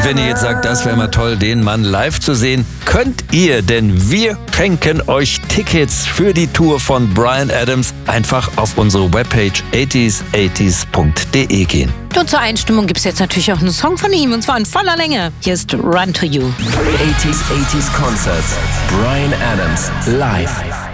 wenn ihr jetzt sagt, das wäre mal toll, den Mann live zu sehen, könnt ihr, denn wir schenken euch Tickets für die Tour von Bryan Adams. Einfach auf unsere Webpage 80s80s.de gehen. Und zur Einstimmung gibt es jetzt natürlich auch einen Song von ihm, und zwar in voller Länge. Hier ist Run to You. 80s Concerts. Bryan Adams live.